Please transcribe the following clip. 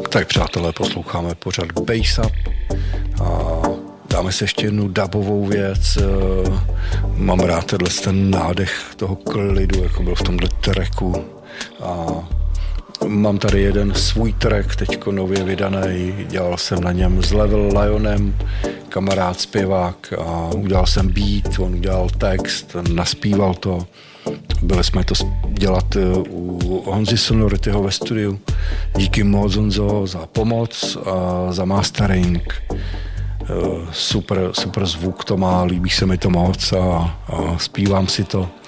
Tak přátelé, posloucháme pořad Bass Up a dáme si ještě jednu dubovou věc. Mám rád ten nádech toho klidu, jako byl v tomhle tracku. A mám tady jeden svůj track, teďko nově vydaný, dělal jsem na něm s Level Lionem, kamarád zpěvák, a udělal jsem beat, on udělal text, naspíval to. Byli jsme to dělat u Honzy Sonorityho ve studiu. Díky moc, Honzo, za pomoc a za mastering. Super zvuk to má, líbí se mi to moc a zpívám si to.